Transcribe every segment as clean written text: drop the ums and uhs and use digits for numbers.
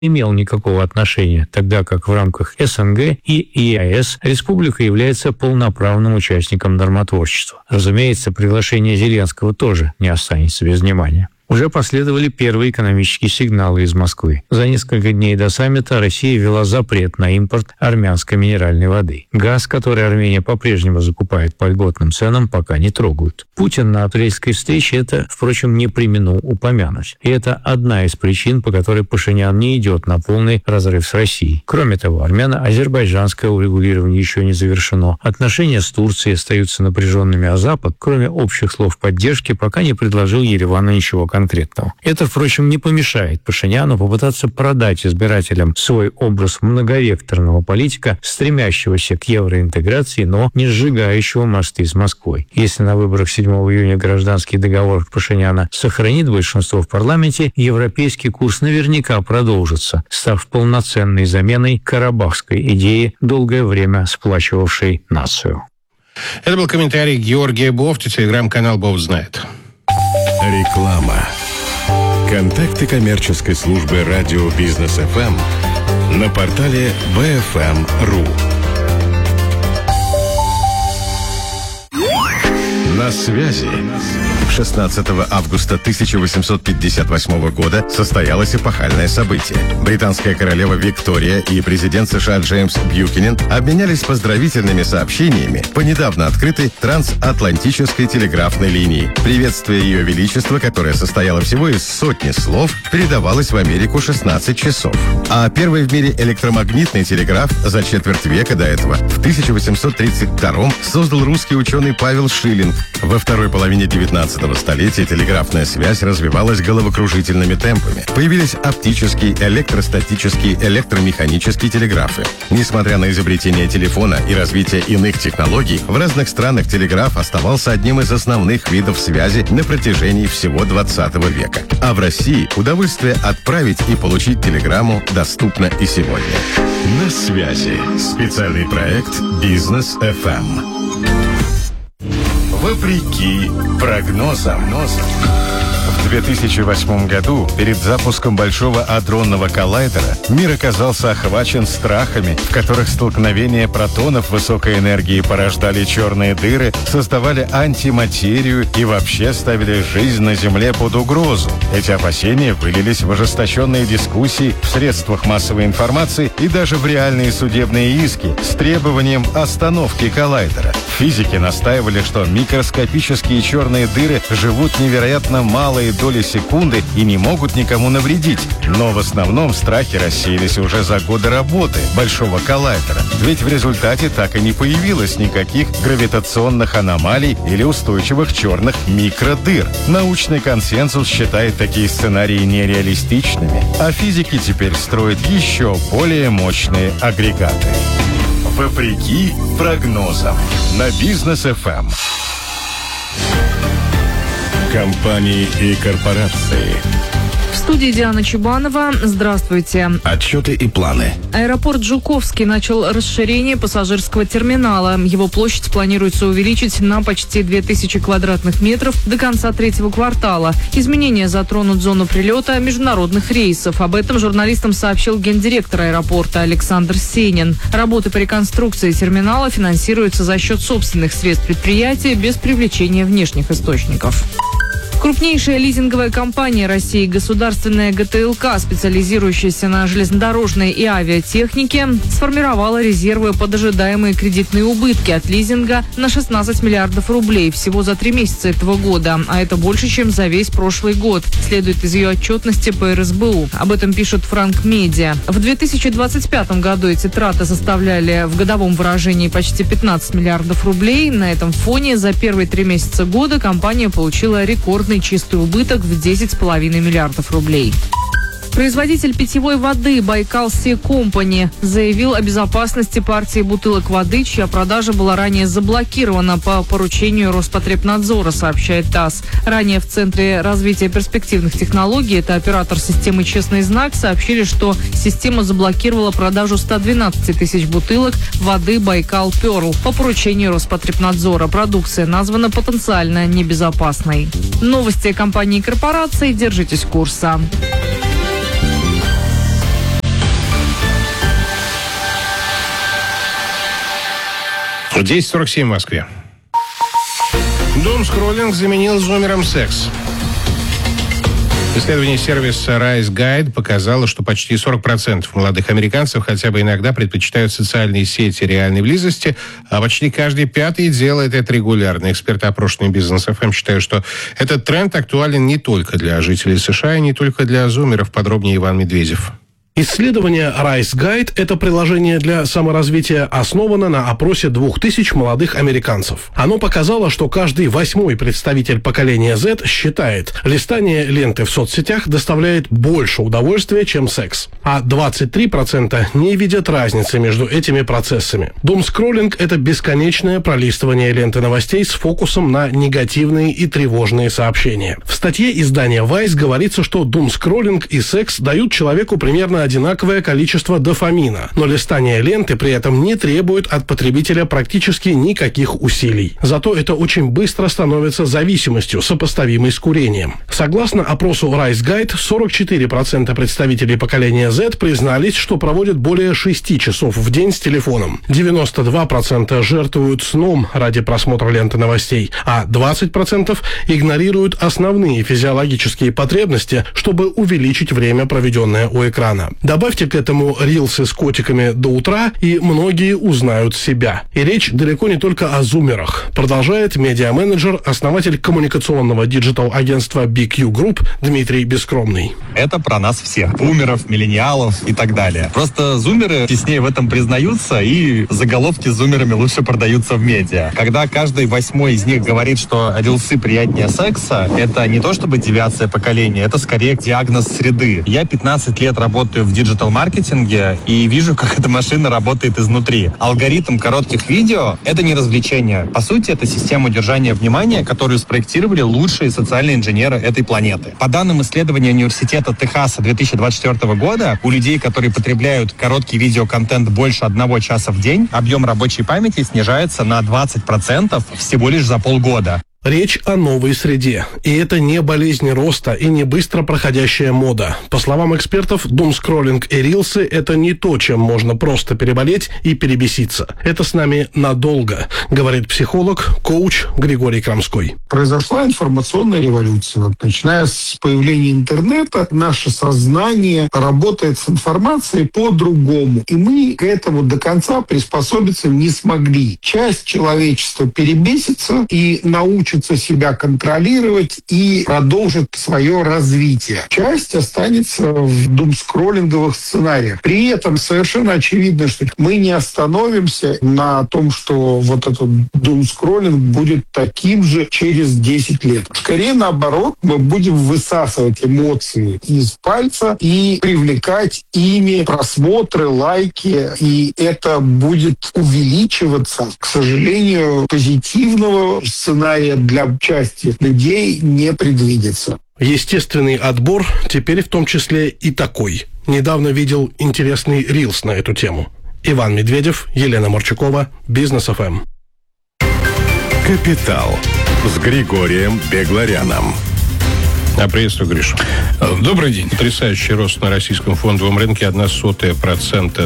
имел никакого отношения, тогда как в рамках СНГ и ЕАЭС республика является полноправным участником нормотворчества. Разумеется, приглашение Зеленского тоже не останется без внимания. Уже последовали первые экономические сигналы из Москвы. За несколько дней до саммита Россия ввела запрет на импорт армянской минеральной воды. Газ, который Армения по-прежнему закупает по льготным ценам, пока не трогают. Путин на апрельской встрече это, впрочем, не преминул упомянуть. И это одна из причин, по которой Пашинян не идет на полный разрыв с Россией. Кроме того, армяно-азербайджанское урегулирование еще не завершено. Отношения с Турцией остаются напряженными, а Запад, кроме общих слов поддержки, пока не предложил Еревану ничего конкретного. Это, впрочем, не помешает Пашиняну попытаться продать избирателям свой образ многовекторного политика, стремящегося к евроинтеграции, но не сжигающего мосты с Москвой. Если на выборах 7 июня гражданский договор Пашиняна сохранит большинство в парламенте, европейский курс наверняка продолжится, став полноценной заменой карабахской идеи, долгое время сплачивавшей нацию. Это был комментарий Георгия Бофта, телеграм-канал «Бов знает». Реклама. Контакты коммерческой службы радио Бизнес ФМ на портале bfm.ru. На связи. 16 августа 1858 года состоялось эпохальное событие. Британская королева Виктория и президент США Джеймс Бьюкенен обменялись поздравительными сообщениями по недавно открытой трансатлантической телеграфной линии. Приветствие Ее Величества, которое состояло всего из сотни слов, передавалось в Америку 16 часов. А первый в мире электромагнитный телеграф за четверть века до этого в 1832 создал русский ученый Павел Шиллинг. Во второй половине 19 столетия телеграфная связь развивалась головокружительными темпами. Появились оптические, электростатические, электромеханические телеграфы. Несмотря на изобретение телефона и развитие иных технологий, в разных странах телеграф оставался одним из основных видов связи на протяжении всего 20 века. А в России удовольствие отправить и получить телеграмму доступно и сегодня. На связи. Специальный проект «Бизнес ФМ». Вопреки прогнозам. В 2008 году, перед запуском большого адронного коллайдера, мир оказался охвачен страхами, в которых столкновения протонов высокой энергии порождали черные дыры, создавали антиматерию и вообще ставили жизнь на Земле под угрозу. Эти опасения вылились в ожесточенные дискуссии в средствах массовой информации и даже в реальные судебные иски с требованием остановки коллайдера. Физики настаивали, что микроскопические черные дыры живут невероятно малые доли секунды и не могут никому навредить. Но в основном страхи рассеялись уже за годы работы большого коллайдера. Ведь в результате так и не появилось никаких гравитационных аномалий или устойчивых черных микродыр. Научный консенсус считает такие сценарии нереалистичными, а физики теперь строят еще более мощные агрегаты. Вопреки прогнозам. На Бизнес ФМ. Компании и корпорации. В студии Диана Чебанова. Здравствуйте. Отчеты и планы. Аэропорт Жуковский начал расширение пассажирского терминала. Его площадь планируется увеличить на почти 2000 квадратных метров до конца третьего квартала. Изменения затронут зону прилета международных рейсов. Об этом журналистам сообщил гендиректор аэропорта Александр Сенин. Работы по реконструкции терминала финансируются за счет собственных средств предприятия без привлечения внешних источников. Крупнейшая лизинговая компания России, государственная ГТЛК, специализирующаяся на железнодорожной и авиатехнике, сформировала резервы под ожидаемые кредитные убытки от лизинга на 16 миллиардов рублей всего за 3 месяца этого года, а это больше, чем за весь прошлый год, следует из ее отчетности по РСБУ. Об этом пишут Франк Медиа. В 2025 году эти траты составляли в годовом выражении почти 15 миллиардов рублей. На этом фоне за первые 3 месяца года компания получила рекордный чистый убыток в 10,5 миллиардов рублей. Производитель питьевой воды «Байкал Си Компани» заявил о безопасности партии бутылок воды, чья продажа была ранее заблокирована по поручению Роспотребнадзора, сообщает ТАСС. Ранее в Центре развития перспективных технологий, это оператор системы «Честный знак», сообщили, что система заблокировала продажу 112 тысяч бутылок воды «Байкал Перл» по поручению Роспотребнадзора. Продукция названа потенциально небезопасной. Новости компании и корпораций. Держитесь курса. 10:47 в Москве. Думскроллинг заменил зумером секс. Исследование сервиса Rise Guide показало, что почти 40% молодых американцев хотя бы иногда предпочитают социальные сети реальной близости, а почти каждый пятый делает это регулярно. Эксперты, опрошенные Business FM, считают, что этот тренд актуален не только для жителей США и не только для зумеров. Подробнее Иван Медведев. Исследование Rise Guide – это приложение для саморазвития, основано на опросе 2000 молодых американцев. Оно показало, что каждый 8-й представитель поколения Z считает, листание ленты в соцсетях доставляет больше удовольствия, чем секс. А 23% не видят разницы между этими процессами. Думскроллинг – это бесконечное пролистывание ленты новостей с фокусом на негативные и тревожные сообщения. В статье издания Vice говорится, что думскроллинг и секс дают человеку примерно одинаковое количество дофамина, но листание ленты при этом не требует от потребителя практически никаких усилий. Зато это очень быстро становится зависимостью, сопоставимой с курением. Согласно опросу Rise Guide, 44% представителей поколения Z признались, что проводят более 6 часов в день с телефоном. 92% жертвуют сном ради просмотра ленты новостей, а 20% игнорируют основные физиологические потребности, чтобы увеличить время, проведенное у экрана. Добавьте к этому рилсы с котиками до утра, и многие узнают себя. И речь далеко не только о зумерах. Продолжает медиа-менеджер, основатель коммуникационного диджитал-агентства BQ Group Дмитрий Бескромный. Это про нас всех. Бумеров, миллениалов и так далее. Просто зумеры теснее в этом признаются, и заголовки с зумерами лучше продаются в медиа. Когда каждый 8-й из них говорит, что рилсы приятнее секса, это не то чтобы девиация поколения, это скорее диагноз среды. Я 15 лет работаю в диджитал-маркетинге и вижу, как эта машина работает изнутри. Алгоритм коротких видео — это не развлечение. По сути, это система удержания внимания, которую спроектировали лучшие социальные инженеры этой планеты. По данным исследования университета Техаса 2024 года, у людей, которые потребляют короткий видеоконтент больше 1 часа в день, объем рабочей памяти снижается на 20% всего лишь за полгода. Речь о новой среде. И это не болезнь роста и не быстро проходящая мода. По словам экспертов, думскроллинг и рилсы – это не то, чем можно просто переболеть и перебеситься. Это с нами надолго, говорит психолог, коуч Григорий Крамской. Произошла информационная революция. Начиная с появления интернета, наше сознание работает с информацией по-другому. И мы к этому до конца приспособиться не смогли. Часть человечества перебесится и научится себя контролировать и продолжит свое развитие. Часть останется в думскроллинговых сценариях. При этом совершенно очевидно, что мы не остановимся на том, что вот этот думскроллинг будет таким же через 10 лет. Скорее наоборот, мы будем высасывать эмоции из пальца и привлекать ими просмотры, лайки, и это будет увеличиваться. К сожалению, позитивного сценария для части людей не предвидится. Естественный отбор теперь в том числе и такой. Недавно видел интересный рилс на эту тему. Иван Медведев, Елена Марчукова, Business FM. «Капитал» с Григорием Бегларяном. Приветствую, Гриша. Добрый день. Потрясающий рост на российском фондовом рынке 0,01%,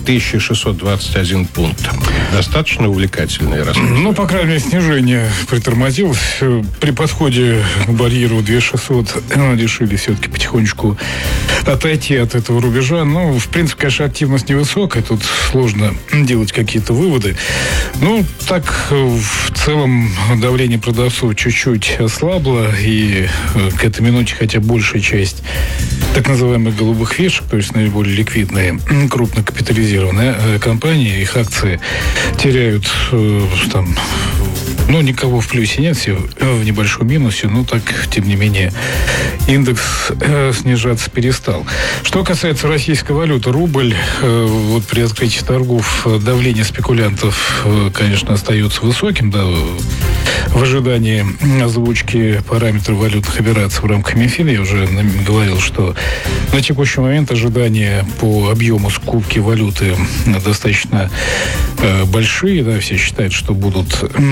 2621 пункт. Достаточно увлекательный рост. Ну, по крайней мере, снижение притормозилось. При подходе к барьеру 2600 решили все-таки потихонечку отойти от этого рубежа. Ну, в принципе, конечно, активность невысокая. Тут сложно делать какие-то выводы. Ну, так, в целом, давление продавцов чуть-чуть ослабло. И к этой минуте, хотя большая часть так называемых голубых фишек, то есть наиболее ликвидные, крупно капитализированные компании, их акции теряют там, ну, никого в плюсе нет, все в небольшом минусе, но так, тем не менее, индекс снижаться перестал. Что касается российской валюты, рубль, вот при открытии торгов давление спекулянтов, конечно, остается высоким, да, в ожидании озвучки параметров валютных операций в рамках МИФИДа. Я уже говорил, что на текущий момент ожидания по объему скупки валюты достаточно большие. Да, все считают, что будут там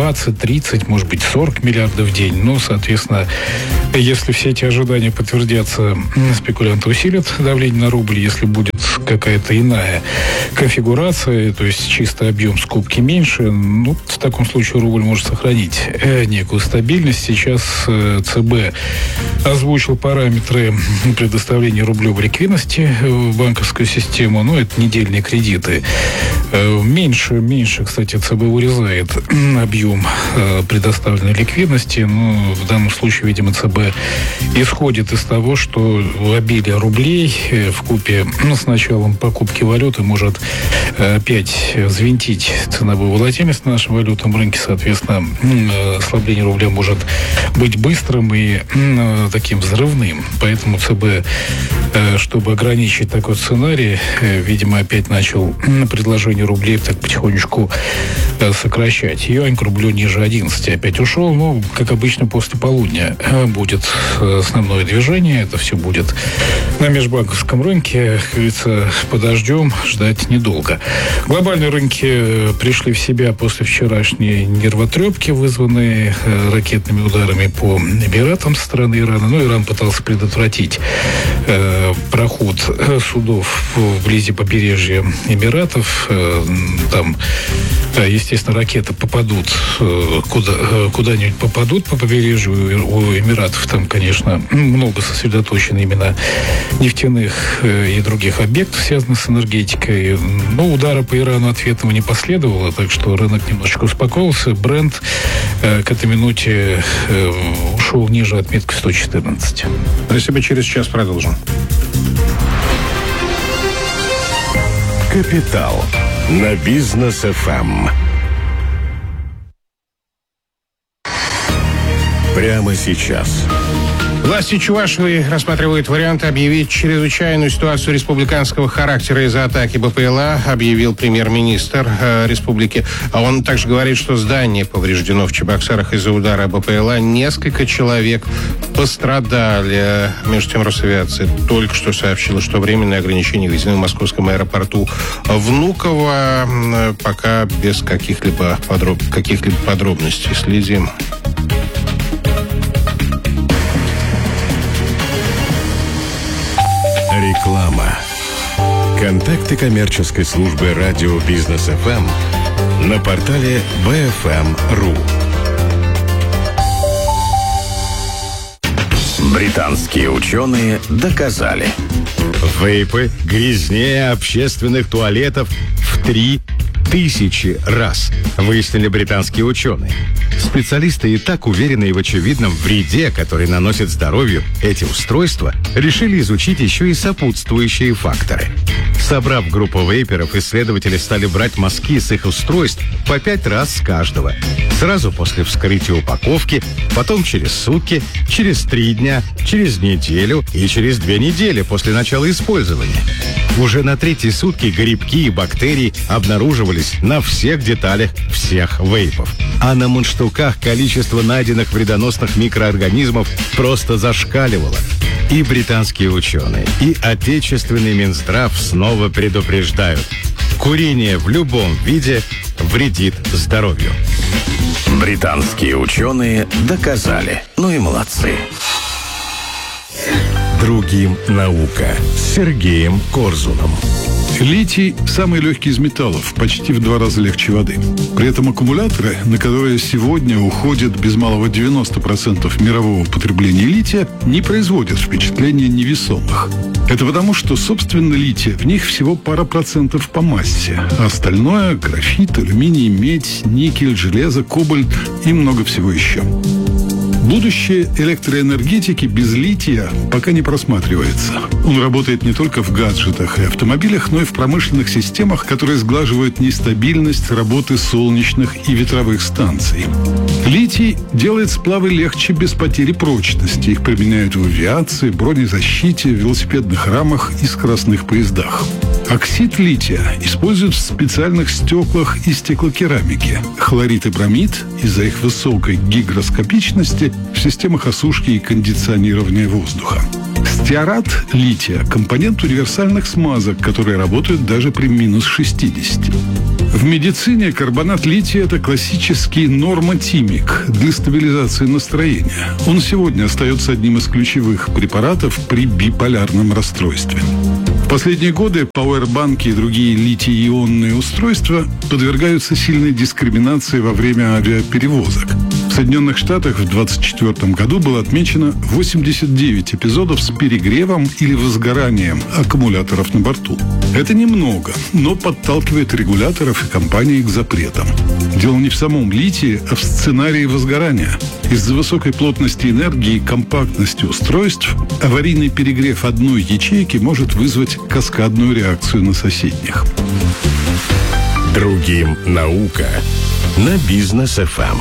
20, 30, может быть, 40 миллиардов в день. Ну, соответственно, если все эти ожидания подтвердятся, спекулянты усилят давление на рубль. Если будет какая-то иная конфигурация, то есть чисто объем скупки меньше, ну, в таком случае рубль может сохранить некую стабильность. Сейчас ЦБ озвучил параметры предоставления рублевой ликвидности в банковскую систему. Ну, это недельные кредиты. Меньше, кстати, ЦБ урезает объем предоставленной ликвидности. Ну, в данном случае, видимо, ЦБ исходит из того, что обилие рублей вкупе с началом покупки валюты может опять взвинтить ценовую волатильность на нашем валютном рынке. Соответственно, ослабление рубля может быть быстрым и таким взрывным. Поэтому ЦБ, чтобы ограничить такой сценарий, видимо, опять начал предложение рублей так потихонечку сокращать. Юань к рублю ниже 11 опять ушел. Ну, как обычно, после полудня будет основное движение. Это все будет на межбанковском рынке. Как говорится, подождем, ждать недолго. Глобальные рынки пришли в себя после вчерашней нервотрепки, вызванной ракетными ударами по Эмиратам со стороны Ирана. Ну, Иран пытался предотвратить проход судов вблизи побережья Эмиратов. Там, естественно, ракеты попадут куда-нибудь попадут по побережью. У Эмиратов там, конечно, много сосредоточено именно нефтяных и других объектов, связанных с энергетикой. Но удара по Ирану ответного не последовало, так что рынок немножечко успокоился. Брент к этой минуте ушел ниже отметки 114. Спасибо, через час продолжим. «Капитал» на Бизнес ФМ. Прямо сейчас. Власти Чувашии рассматривают вариант объявить чрезвычайную ситуацию республиканского характера из-за атаки БПЛА, объявил премьер-министр республики. А он также говорит, что здание повреждено в Чебоксарах из-за удара БПЛА. Несколько человек пострадали. Между тем, Росавиация только что сообщила, что временные ограничения введены в московском аэропорту Внуково. Пока без каких-либо подробностей. Следим. Реклама. Контакты коммерческой службы радио Бизнес ФМ на портале bfm.ru. Британские ученые доказали. Вейпы грязнее общественных туалетов в 3000 раз, выяснили британские ученые. Специалисты, и так уверенные в очевидном вреде, который наносит здоровью эти устройства, решили изучить еще и сопутствующие факторы. Собрав группу вейперов, исследователи стали брать мазки с их устройств по 5 раз с каждого. Сразу после вскрытия упаковки, потом через сутки, через 3 дня, через неделю и через 2 недели после начала использования. Уже на 3-й сутки грибки и бактерии обнаруживались на всех деталях всех вейпов. А на мундштуках количество найденных вредоносных микроорганизмов просто зашкаливало. И британские ученые, и отечественный Минздрав снова предупреждают: курение в любом виде вредит здоровью. Британские ученые доказали. Ну и молодцы. Другим наука с Сергеем Корзуном. Литий – самый легкий из металлов, почти в 2 раза легче воды. При этом аккумуляторы, на которые сегодня уходит без малого 90% мирового потребления лития, не производят впечатления невесомых. Это потому, что, собственно, лития в них всего пара процентов по массе, а остальное – графит, алюминий, медь, никель, железо, кобальт и много всего еще. Будущее электроэнергетики без лития пока не просматривается. Он работает не только в гаджетах и автомобилях, но и в промышленных системах, которые сглаживают нестабильность работы солнечных и ветровых станций. Литий делает сплавы легче без потери прочности. Их применяют в авиации, бронезащите, велосипедных рамах и скоростных поездах. Оксид лития используют в специальных стеклах и стеклокерамике. Хлорид и бромид из-за их высокой гигроскопичности в системах осушки и кондиционирования воздуха. Стеарат лития – компонент универсальных смазок, которые работают даже при минус 60. В медицине карбонат лития – это классический нормотимик для стабилизации настроения. Он сегодня остается одним из ключевых препаратов при биполярном расстройстве. В последние годы пауэрбанки и другие литий-ионные устройства подвергаются сильной дискриминации во время авиаперевозок. В Соединенных Штатах в 2024 году было отмечено 89 эпизодов с перегревом или возгоранием аккумуляторов на борту. Это немного, но подталкивает регуляторов и компании к запретам. Дело не в самом литии, а в сценарии возгорания. Из-за высокой плотности энергии и компактности устройств аварийный перегрев одной ячейки может вызвать каскадную реакцию на соседних. Другим наука на Бизнес ФМ.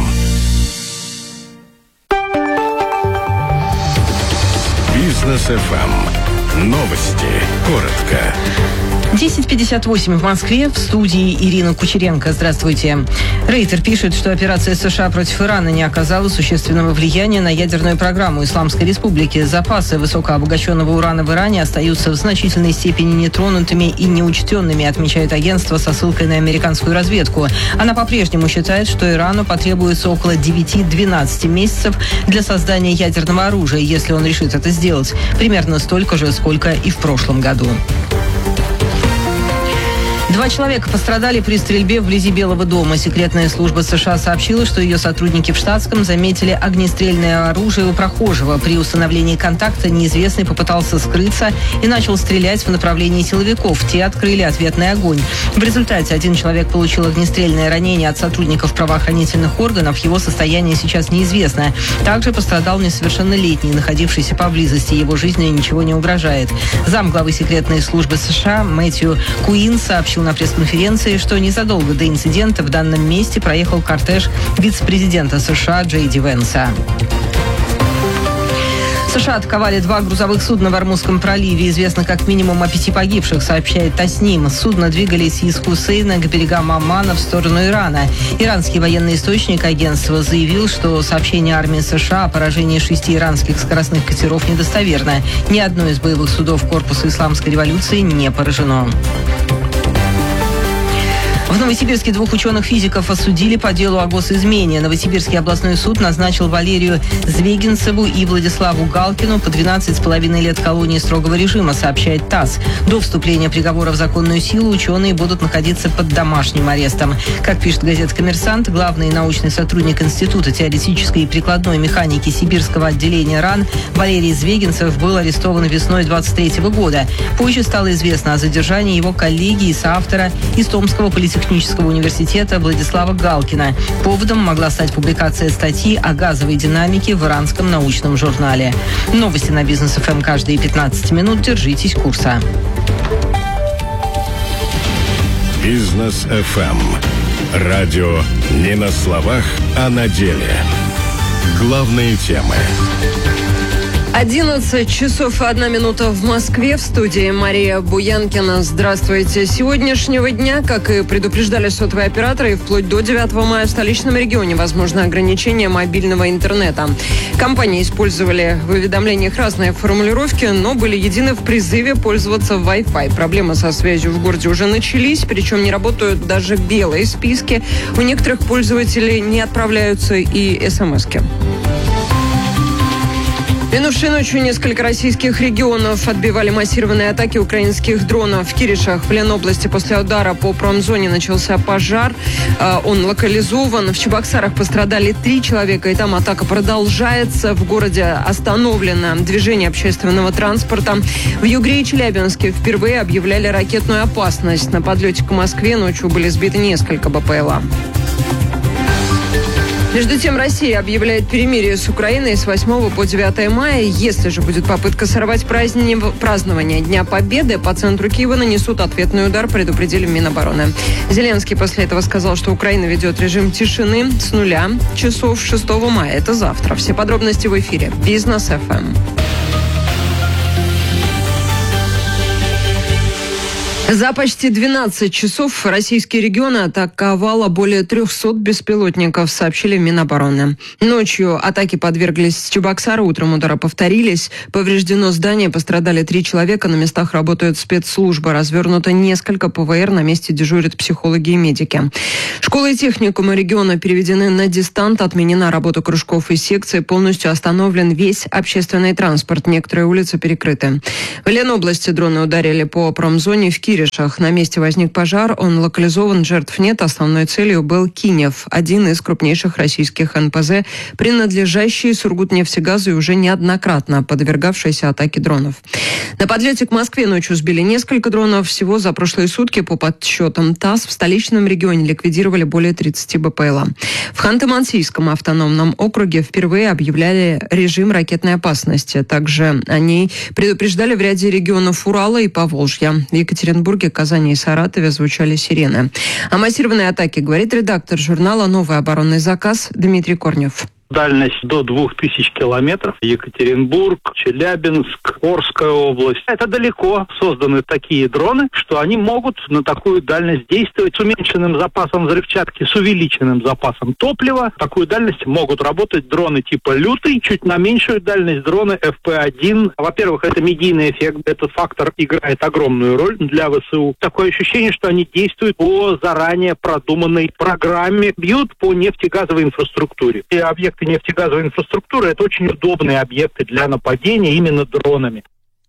Бизнес ФМ. Новости. Коротко. 10:58 в Москве. В студии Ирина Кучеренко. Здравствуйте. Рейтер пишет, что операция США против Ирана не оказала существенного влияния на ядерную программу Исламской Республики. Запасы высокообогащенного урана в Иране остаются в значительной степени нетронутыми и неучтенными, отмечает агентство со ссылкой на американскую разведку. Она по-прежнему считает, что Ирану потребуется около 9-12 месяцев для создания ядерного оружия, если он решит это сделать. Примерно столько же, сколько и в прошлом году. 2 человека пострадали при стрельбе вблизи Белого дома. Секретная служба США сообщила, что ее сотрудники в штатском заметили огнестрельное оружие у прохожего. При установлении контакта неизвестный попытался скрыться и начал стрелять в направлении силовиков. Те открыли ответный огонь. В результате 1 человек получил огнестрельное ранение от сотрудников правоохранительных органов. Его состояние сейчас неизвестно. Также пострадал несовершеннолетний, находившийся поблизости. Его жизни ничего не угрожает. Замглавы секретной службы США Мэтью Куин сообщил на пресс-конференции, что незадолго до инцидента в данном месте проехал кортеж вице-президента США Джей Ди Венса. США атаковали 2 грузовых судна в Ормузском проливе. Известно как минимум о 5 погибших, сообщает Тасним. Судна двигались из Хусейна к берегам Омана в сторону Ирана. Иранский военный источник агентства заявил, что сообщение армии США о поражении 6 иранских скоростных катеров недостоверно. Ни одно из боевых судов корпуса исламской революции не поражено. В Новосибирске 2 ученых-физиков осудили по делу о госизмене. Новосибирский областной суд назначил Валерию Звегинцеву и Владиславу Галкину по 12,5 лет колонии строгого режима, сообщает ТАСС. До вступления приговора в законную силу ученые будут находиться под домашним арестом. Как пишет газета «Коммерсант», главный научный сотрудник Института теоретической и прикладной механики Сибирского отделения РАН Валерий Звегинцев был арестован весной 2023 года. Позже стало известно о задержании его коллеги и соавтора из Томского политехнического университета Владислава Галкина. Поводом могла стать публикация статьи о газовой динамике в иранском научном журнале. Новости на Бизнес ФМ каждые 15 минут. Держитесь курса. Бизнес ФМ. Радио не на словах, а на деле. Главные темы. 11 часов и 1 минута в Москве. В студии Мария Буянкина. Здравствуйте. С сегодняшнего дня, как и предупреждали сотовые операторы, вплоть до 9 мая в столичном регионе возможно ограничение мобильного интернета. Компании использовали в уведомлениях разные формулировки, но были едины в призыве пользоваться Wi-Fi. Проблемы со связью в городе уже начались, причем не работают даже белые списки. У некоторых пользователей не отправляются и смски. Минувшей ночью несколько российских регионов отбивали массированные атаки украинских дронов. В Киришах, в Ленобласти, после удара по промзоне начался пожар. Он локализован. В Чебоксарах пострадали 3 человека, и там атака продолжается. В городе остановлено движение общественного транспорта. В Югре и Челябинске впервые объявляли ракетную опасность. На подлете к Москве ночью были сбиты несколько БПЛА. Между тем, Россия объявляет перемирие с Украиной с 8 по 9 мая. Если же будет попытка сорвать празднование Дня Победы, по центру Киева нанесут ответный удар, предупредили в Минобороны. Зеленский после этого сказал, что Украина ведет режим тишины с 0 часов 6 мая. Это завтра. Все подробности в эфире. Бизнес ФМ. За почти 12 часов российские регионы атаковало более 300 беспилотников, сообщили в Минобороны. Ночью атаки подверглись Чебоксары, утром удары повторились. Повреждено здание, пострадали 3 человека, на местах работают спецслужбы. Развернуто несколько ПВР, на месте дежурят психологи и медики. Школы и техникумы региона переведены на дистант, отменена работа кружков и секций, полностью остановлен весь общественный транспорт. Некоторые улицы перекрыты. В Ленобласти дроны ударили по промзоне в Киришах. На месте возник пожар, он локализован, жертв нет. Основной целью был Кинев, один из крупнейших российских НПЗ, принадлежащий Сургутнефтегазу и уже неоднократно подвергавшийся атаке дронов. На подлете к Москве ночью сбили несколько дронов. Всего за прошлые сутки, по подсчетам ТАСС, в столичном регионе ликвидировали более 30 БПЛА. В Ханты-Мансийском автономном округе впервые объявляли режим ракетной опасности. Также о ней предупреждали в ряде регионов Урала и Поволжья. В Екатеринбурге, Казани и Саратове звучали сирены. О массированной атаке говорит редактор журнала «Новый оборонный заказ» Дмитрий Корнев. Дальность до 2000 километров. Екатеринбург, Челябинск, Орская область. Это далеко созданы такие дроны, что они могут на такую дальность действовать с уменьшенным запасом взрывчатки, с увеличенным запасом топлива. Такую дальность могут работать дроны типа «Лютый», чуть на меньшую дальность дроны FP1. Во-первых, это медийный эффект. Этот фактор играет огромную роль для ВСУ. Такое ощущение, что они действуют по заранее продуманной программе, бьют по нефтегазовой инфраструктуре. И объекты нефтегазовой инфраструктуры – это очень удобные объекты для нападения именно дронами.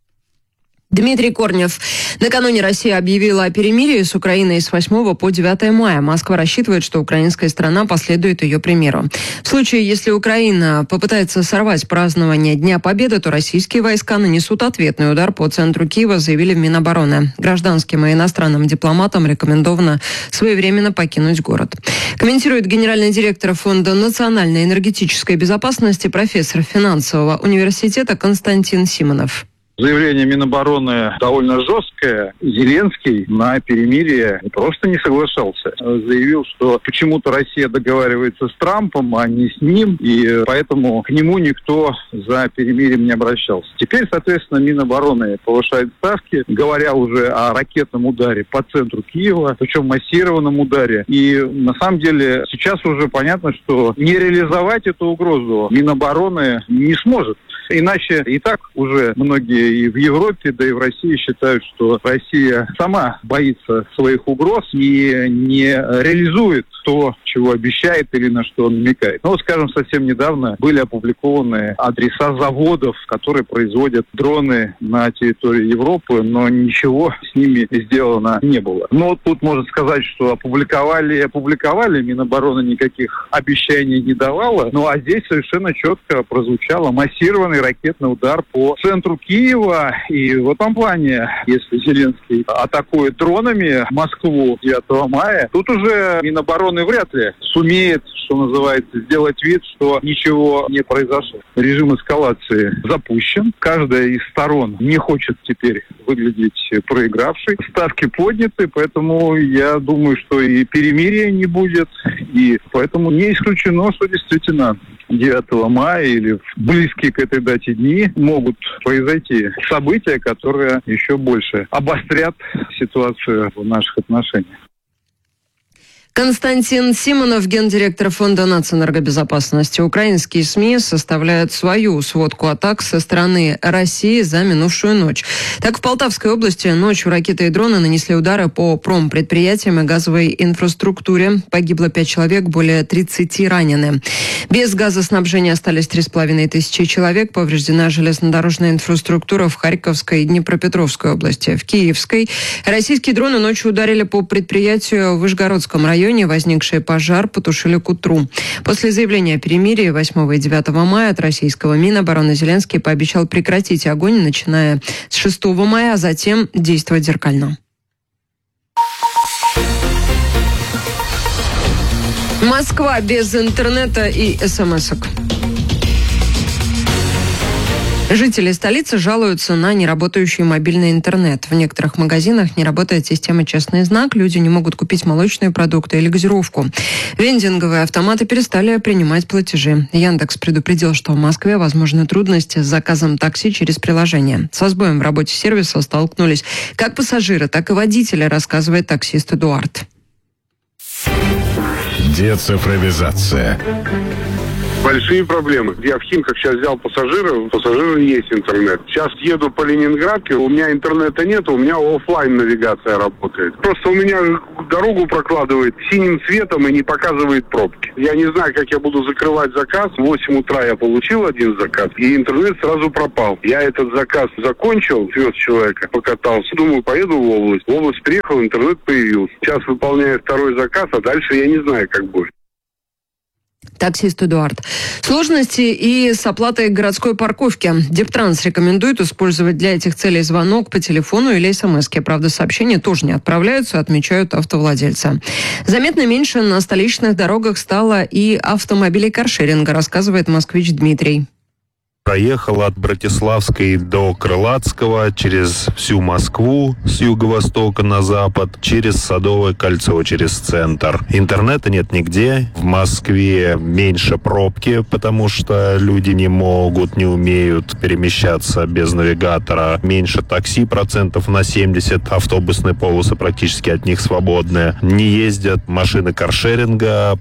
Дмитрий Корнев. Накануне Россия объявила о перемирии с Украиной с 8 по 9 мая. Москва рассчитывает, что украинская сторона последует ее примеру. В случае, если Украина попытается сорвать празднование Дня Победы, то российские войска нанесут ответный удар по центру Киева, заявили в Минобороны. Гражданским и иностранным дипломатам рекомендовано своевременно покинуть город. Комментирует генеральный директор Фонда национальной энергетической безопасности, профессор финансового университета Константин Симонов. Заявление Минобороны довольно жесткое. Зеленский на перемирие просто не соглашался. Заявил, что почему-то Россия договаривается с Трампом, а не с ним, и поэтому к нему никто за перемирием не обращался. Теперь, соответственно, Минобороны повышает ставки, говоря уже о ракетном ударе по центру Киева, причем массированном ударе. И на самом деле сейчас уже понятно, что не реализовать эту угрозу Минобороны не сможет. Иначе и так уже многие и в Европе, да и в России считают, что Россия сама боится своих угроз и не реализует то, чего обещает или на что намекает. Ну, вот, скажем, совсем недавно были опубликованы адреса заводов, которые производят дроны на территории Европы, но ничего с ними сделано не было. Но вот тут можно сказать, что опубликовали, Минобороны никаких обещаний не давала, ну а здесь совершенно четко прозвучало массированный ракетный удар по центру Киева. И в этом плане, если Зеленский атакует дронами Москву 9 мая, тут уже Минобороны вряд ли сумеет, что называется, сделать вид, что ничего не произошло. Режим эскалации запущен. Каждая из сторон не хочет теперь выглядеть проигравшей. Ставки подняты, поэтому я думаю, что и перемирия не будет. И поэтому не исключено, что действительно 9 мая или в близкие к этой дате дни могут произойти события, которые еще больше обострят ситуацию в наших отношениях. Константин Симонов, гендиректор Фонда нацэнергобезопасности. Украинские СМИ составляют свою сводку атак со стороны России за минувшую ночь. Так, в Полтавской области ночью ракеты и дроны нанесли удары по промпредприятиям и газовой инфраструктуре. Погибло 5 человек, более 30 ранены. Без газоснабжения остались 3500 человек. Повреждена железнодорожная инфраструктура в Харьковской и Днепропетровской области. В Киевской российские дроны ночью ударили по предприятию в Вышгородском районе. Возникший пожар потушили к утру. После заявления о перемирии 8 и 9 мая от российского Минобороны Зеленский пообещал прекратить огонь, начиная с 6 мая, а затем действовать зеркально. Москва без интернета и смс-ок. Жители столицы жалуются на неработающий мобильный интернет. В некоторых магазинах не работает система «Честный знак», люди не могут купить молочные продукты или газировку. Вендинговые автоматы перестали принимать платежи. Яндекс предупредил, что в Москве возможны трудности с заказом такси через приложение. Со сбоем в работе сервиса столкнулись как пассажиры, так и водители, рассказывает таксист Эдуард. Децифровизация. Большие проблемы. Я в Химках сейчас взял пассажира, у пассажира есть интернет. Сейчас еду по Ленинградке, у меня интернета нет, у меня офлайн навигация работает. Просто у меня дорогу прокладывает синим цветом и не показывает пробки. Я не знаю, как я буду закрывать заказ. В 8 утра я получил один заказ, и интернет сразу пропал. Я этот заказ закончил, вез человека, покатался. Думаю, поеду в область. В область приехал, интернет появился. Сейчас выполняю второй заказ, а дальше я не знаю, как будет. Таксист Эдуард. Сложности и с оплатой городской парковки. Дептранс рекомендует использовать для этих целей звонок по телефону или смс-ки. Правда, сообщения тоже не отправляются, отмечают автовладельцы. Заметно меньше на столичных дорогах стало и автомобилей каршеринга, рассказывает москвич Дмитрий. Проехал от Братиславской до Крылатского, через всю Москву с юго-востока на запад, через Садовое кольцо, через центр. Интернета нет нигде. В Москве меньше пробки, потому что люди не могут, не умеют перемещаться без навигатора. Меньше такси, процентов на 70. Автобусные полосы практически от них свободные. Не ездят машины каршеринга.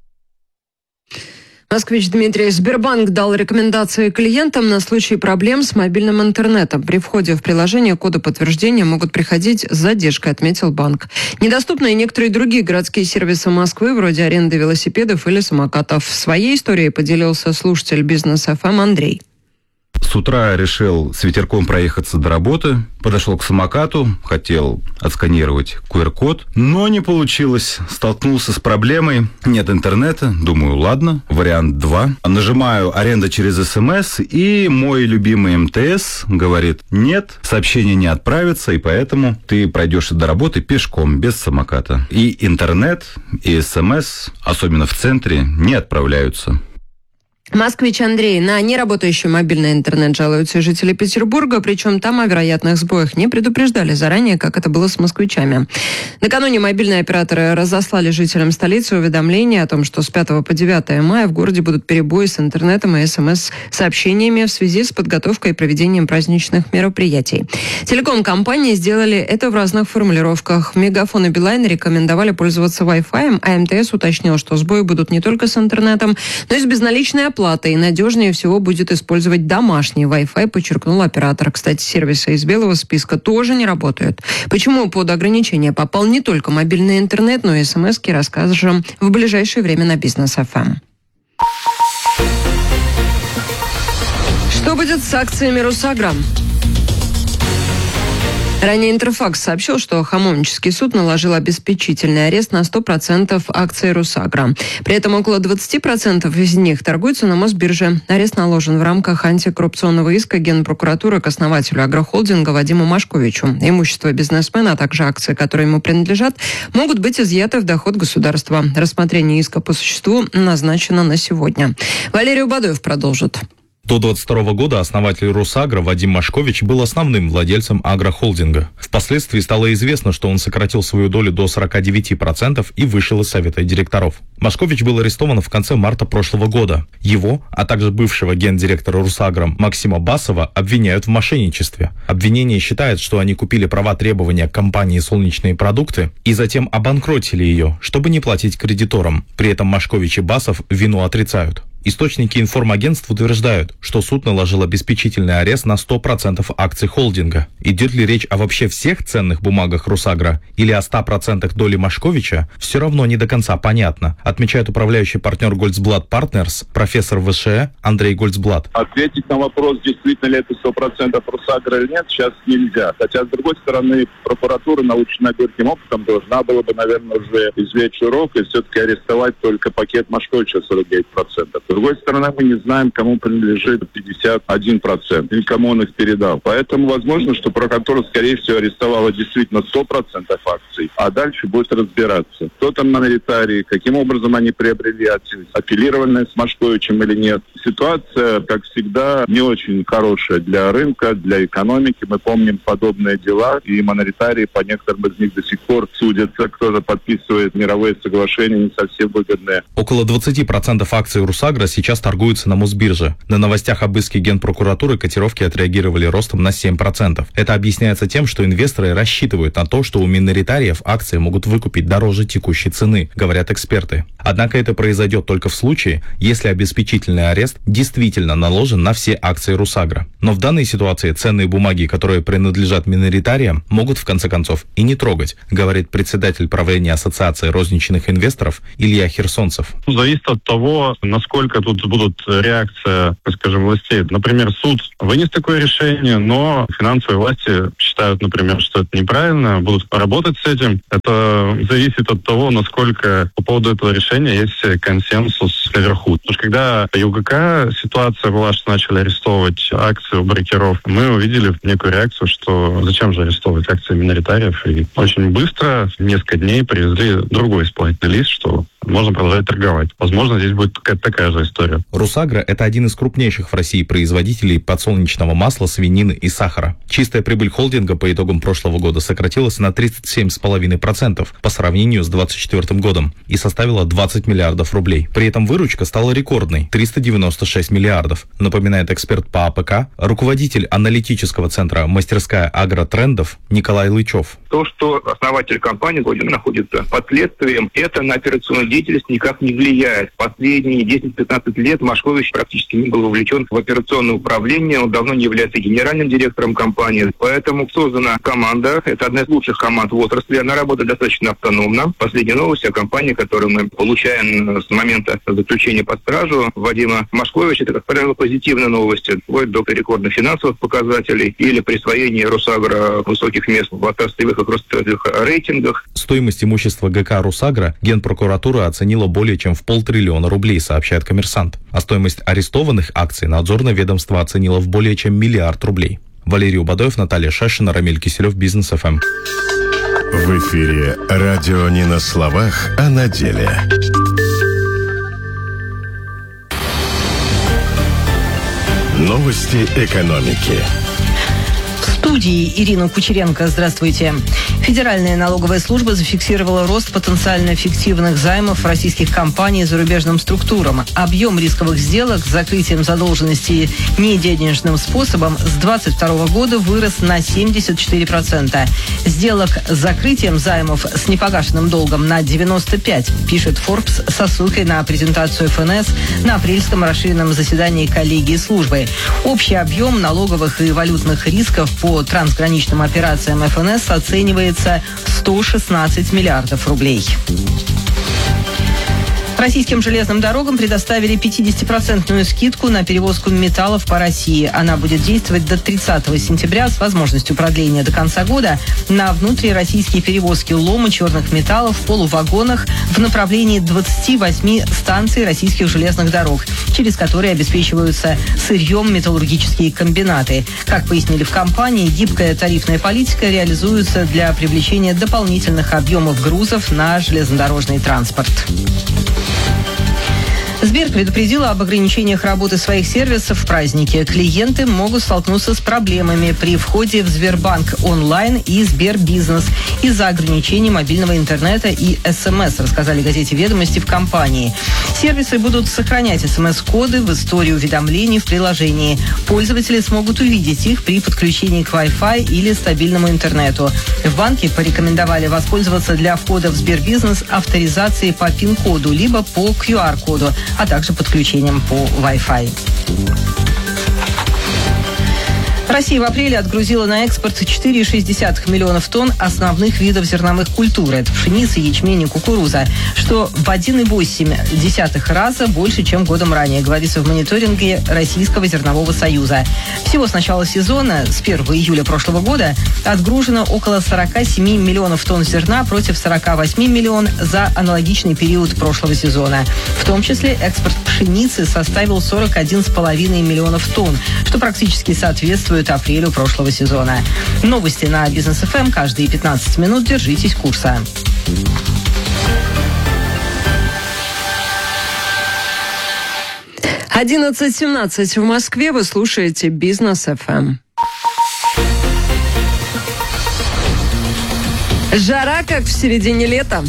Москвич Дмитрий. Сбербанк дал рекомендации клиентам на случай проблем с мобильным интернетом. При входе в приложение коды подтверждения могут приходить с задержкой, отметил банк. Недоступны и некоторые другие городские сервисы Москвы, вроде аренды велосипедов или самокатов. Своей историей поделился слушатель Бизнес ФМ Андрей. С утра решил с ветерком проехаться до работы, подошел к самокату, хотел отсканировать QR-код, но не получилось. Столкнулся с проблемой. Нет интернета. Думаю, ладно, вариант 2. Нажимаю «Аренда через СМС», и мой любимый МТС говорит: нет, сообщение не отправится, и поэтому ты пройдешь до работы пешком, без самоката. И интернет, и СМС, особенно в центре, не отправляются. Москвич Андрей. На неработающий мобильный интернет жалуются жители Петербурга, причем там о вероятных сбоях не предупреждали заранее, как это было с москвичами. Накануне мобильные операторы разослали жителям столицы уведомление о том, что с 5 по 9 мая в городе будут перебои с интернетом и СМС-сообщениями в связи с подготовкой и проведением праздничных мероприятий. Телеком-компании сделали это в разных формулировках. Мегафон и Билайн рекомендовали пользоваться Wi-Fi, а МТС уточнил, что сбои будут не только с интернетом, но и с безналичной оплатой. И надежнее всего будет использовать домашний Wi-Fi, подчеркнул оператор. Кстати, сервисы из белого списка тоже не работают. Почему под ограничение попал не только мобильный интернет, но и смс-ки, расскажем в ближайшее время на Бизнес ФМ. Что будет с акциями Росагра? Ранее Интерфакс сообщил, что Хамовнический суд наложил обеспечительный арест на 100% акций Росагра. При этом около 20% из них торгуются на Мосбирже. Арест наложен в рамках антикоррупционного иска Генпрокуратуры к основателю агрохолдинга Вадиму Машковичу. Имущество бизнесмена, а также акции, которые ему принадлежат, могут быть изъяты в доход государства. Рассмотрение иска по существу назначено на сегодня. Валерий Убадоев продолжит. До 2022 года основатель Росагра Вадим Машкович был основным владельцем агрохолдинга. Впоследствии стало известно, что он сократил свою долю до 49% и вышел из совета директоров. Машкович был арестован в конце марта прошлого года. Его, а также бывшего гендиректора Росагра Максима Басова обвиняют в мошенничестве. Обвинение считает, что они купили права требования компании «Солнечные продукты» и затем обанкротили ее, чтобы не платить кредиторам. При этом Машкович и Басов вину отрицают. Источники информагентств утверждают, что суд наложил обеспечительный арест на 100% акций холдинга. Идет ли речь о вообще всех ценных бумагах Росагра или о 100% доли Машковича, все равно не до конца понятно, отмечает управляющий партнер Гольцблат Партнерс, профессор ВШЭ Андрей Гольцблат. Ответить на вопрос, действительно ли это 100% Росагра или нет, сейчас нельзя. Хотя, с другой стороны, прокуратура, наученная горьким опытом, должна была бы, наверное, уже извлечь урок и все-таки арестовать только пакет Машковича 49%. С другой стороны, мы не знаем, кому принадлежит 51%, или кому он их передал. Поэтому возможно, что прокуратура, скорее всего, арестовала действительно 100% акций, а дальше будет разбираться. Кто там миноритарии, каким образом они приобрели акции, апеллировали с Машковичем или нет. Ситуация, как всегда, не очень хорошая для рынка, для экономики. Мы помним подобные дела, и миноритарии, по некоторым из них до сих пор судятся, кто-то подписывает мировые соглашения не совсем выгодные. Около 20% акций Русагра сейчас торгуются на Мосбирже. На новостях об иске Генпрокуратуры котировки отреагировали ростом на 7%. Это объясняется тем, что инвесторы рассчитывают на то, что у миноритариев акции могут выкупить дороже текущей цены, говорят эксперты. Однако это произойдет только в случае, если обеспечительный арест действительно наложен на все акции Русагра. Но в данной ситуации ценные бумаги, которые принадлежат миноритариям, могут в конце концов и не трогать, говорит председатель правления Ассоциации розничных инвесторов Илья Херсонцев. Зависит от того, насколько тут будут реакция, скажем, властей. Например, суд вынес такое решение, но финансовые власти считают, например, что это неправильно, будут работать с этим. Это зависит от того, насколько по поводу этого решения есть консенсус наверху. Потому что когда по ЮГК ситуация была, что начали арестовывать акции у брокеров, мы увидели некую реакцию, что зачем же арестовывать акции миноритариев. И очень быстро, несколько дней, привезли другой исполнительный лист, что можно продолжать торговать. Возможно, здесь будет какая-то такая же история. Русагра – это один из крупнейших в России производителей подсолнечного масла, свинины и сахара. Чистая прибыль холдинга по итогам прошлого года сократилась на 37,5% по сравнению с 2024 годом и составила 20 миллиардов рублей. При этом выручка стала рекордной – 396 миллиардов, напоминает эксперт по АПК, руководитель аналитического центра «Мастерская агротрендов» Николай Лычев. То, что основатель компании находится под следствием, это на операционную деятельность никак не влияет. Последние 10-15 лет Машкович практически не был вовлечен в операционное управление, он давно не является генеральным директором компании, поэтому создана команда, это одна из лучших команд в отрасли, она работает достаточно автономно. Последняя новость о компании, которую мы получаем с момента заключения под стражу Вадима Машковича, это, как правило, позитивные новости, вплоть до рекордных финансовых показателей или присвоения Русагра высоких мест в отраслевых и кросс-отраслевых рейтингах. Стоимость имущества ГК «Русагра» Генпрокуратура оценила более чем в 500 000 рублей, сообщает «Коммерсант». А стоимость арестованных акций надзорное ведомство оценило в более чем 1 миллиард рублей. Валерий Убадоев, Наталья Шашина, Рамиль Киселев, Бизнес ФМ. В эфире радио не на словах, а на деле. Новости экономики. В студии Ирина Кучеренко. Здравствуйте. Федеральная налоговая служба зафиксировала рост потенциально фиктивных займов российских компаний зарубежным структурам. Объем рисковых сделок с закрытием задолженности неденежным способом с 2022 года вырос на 74%. Сделок с закрытием займов с непогашенным долгом на 95%, пишет Forbes со ссылкой на презентацию ФНС на апрельском расширенном заседании коллегии службы. Общий объем налоговых и валютных рисков по трансграничным операциям ФНС оценивается 116 миллиардов рублей. Российским железным дорогам предоставили 50% скидку на перевозку металлов по России. Она будет действовать до 30 сентября с возможностью продления до конца года на внутрироссийские перевозки лома черных металлов в полувагонах в направлении 28 станций российских железных дорог, через которые обеспечиваются сырьем металлургические комбинаты. Как пояснили в компании, гибкая тарифная политика реализуется для привлечения дополнительных объемов грузов на железнодорожный транспорт. Сбер предупредила об ограничениях работы своих сервисов в праздники. Клиенты могут столкнуться с проблемами при входе в Сбербанк онлайн и Сбербизнес из-за ограничений мобильного интернета и СМС, рассказали газете «Ведомости» в компании. Сервисы будут сохранять СМС-коды в истории уведомлений в приложении. Пользователи смогут увидеть их при подключении к Wi-Fi или стабильному интернету. В банке порекомендовали воспользоваться для входа в Сбербизнес авторизацией по ПИН-коду либо по QR-коду, а также подключением по Wi-Fi. Россия в апреле отгрузила на экспорт 4,6 миллионов тонн основных видов зерновых культур. Это пшеница, ячмень и кукуруза, что в 1,8 раза больше, чем годом ранее, говорится в мониторинге Российского зернового союза. Всего с начала сезона, с 1 июля прошлого года, отгружено около 47 миллионов тонн зерна против 48 миллионов за аналогичный период прошлого сезона. В том числе экспорт пшеницы составил 41,5 миллионов тонн, что практически соответствует апрелю прошлого сезона. Новости на Бизнес ФМ каждые 15 минут. Держитесь курса. — 11:17 в Москве. Вы слушаете Бизнес ФМ. Жара, как в середине лета.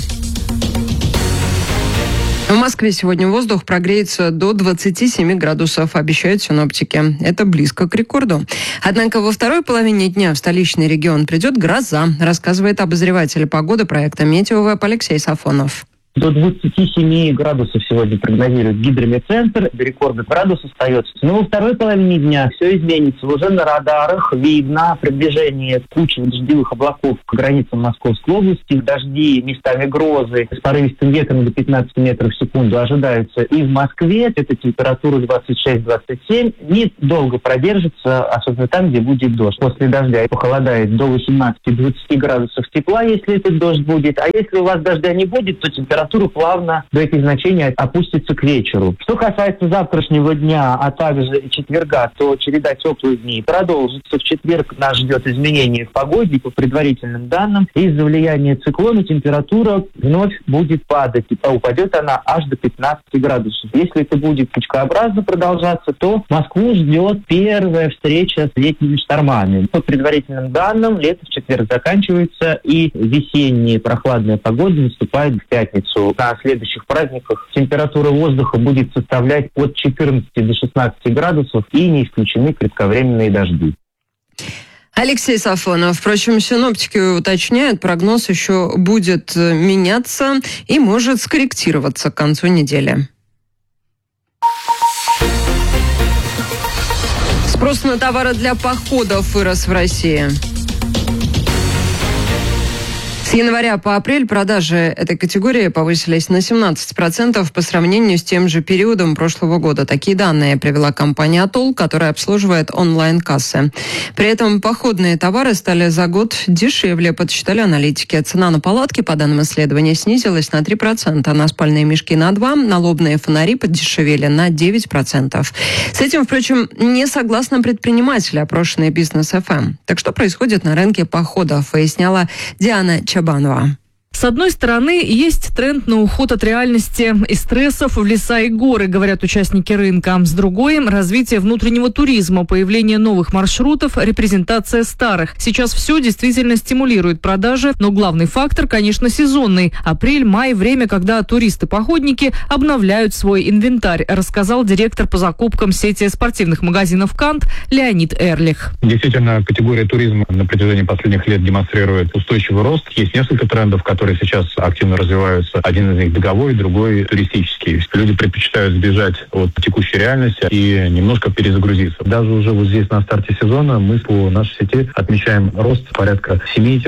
В Москве сегодня воздух прогреется до 27 градусов, обещают синоптики. Это близко к рекорду. Однако во второй половине дня в столичный регион придет гроза, рассказывает обозреватель погоды проекта «Метеовеб» Алексей Сафонов. До 27 градусов сегодня прогнозирует гидрометцентр. До рекорда градус остается. Но во второй половине дня все изменится. Уже на радарах видно приближение кучи дождевых облаков к границам Московской области. Дожди, местами грозы с порывистым ветром до 15 метров в секунду ожидаются и в Москве. Это температура 26-27. Недолго продержится, особенно там, где будет дождь. После дождя похолодает до 18-20 градусов тепла, если этот дождь будет. А если у вас дождя не будет, то температура плавно до этих значений опустится к вечеру. Что касается завтрашнего дня, а также четверга, то череда теплых дней продолжится. В четверг нас ждет изменение в погоде. По предварительным данным, из-за влияния циклона температура вновь будет падать. И упадет она аж до 15 градусов. Если это будет скачкообразно продолжаться, то Москву ждет первая встреча с летними штормами. По предварительным данным, лето в четверг заканчивается, и весенняя прохладная погода наступает в пятницу. На следующих праздниках температура воздуха будет составлять от 14 до 16 градусов, и не исключены кратковременные дожди. Алексей Сафонов. Впрочем, синоптики уточняют, прогноз еще будет меняться и может скорректироваться к концу недели. Спрос на товары для походов вырос в России. С января по апрель продажи этой категории повысились на 17% по сравнению с тем же периодом прошлого года. Такие данные привела компания «Атолл», которая обслуживает онлайн-кассы. При этом походные товары стали за год дешевле, подсчитали аналитики. Цена на палатки, по данным исследования, снизилась на 3%, на спальные мешки на 2%, налобные фонари подешевели на 9%. С этим, впрочем, не согласны предприниматели, опрошенные Бизнес ФМ. Так что происходит на рынке походов, выясняла Диана Чабанова. С одной стороны, есть тренд на уход от реальности и стрессов в леса и горы, говорят участники рынка. С другой – развитие внутреннего туризма, появление новых маршрутов, репрезентация старых. Сейчас все действительно стимулирует продажи, но главный фактор, конечно, сезонный. Апрель-май – время, когда туристы-походники обновляют свой инвентарь, рассказал директор по закупкам сети спортивных магазинов «Кант» Леонид Эрлих. Действительно, категория туризма на протяжении последних лет демонстрирует устойчивый рост. Есть несколько трендов, которые сейчас активно развиваются. Один из них беговой, другой туристический. Люди предпочитают сбежать от текущей реальности и немножко перезагрузиться. Даже уже вот здесь на старте сезона мы по нашей сети отмечаем рост порядка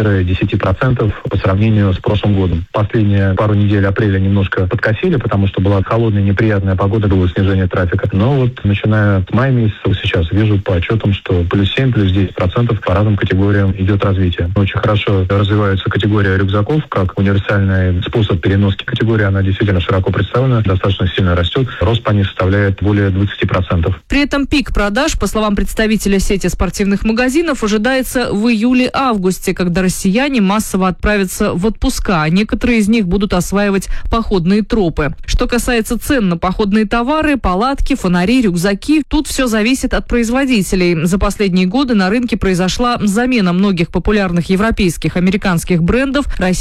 7-10% по сравнению с прошлым годом. Последние пару недель апреля немножко подкосили, потому что была холодная, неприятная погода, было снижение трафика. Но вот начиная с мая месяца сейчас вижу по отчетам, что плюс 7, плюс 10% по разным категориям идет развитие. Очень хорошо развивается категория рюкзаков, как универсальный способ переноски. Категория, она действительно широко представлена, достаточно сильно растет. Рост по ней составляет более 20%. При этом пик продаж, по словам представителя сети спортивных магазинов, ожидается в июле-августе, когда россияне массово отправятся в отпуска, а некоторые из них будут осваивать походные тропы. Что касается цен на походные товары, палатки, фонари, рюкзаки, тут все зависит от производителей. За последние годы на рынке произошла замена многих популярных европейских, американских брендов российскими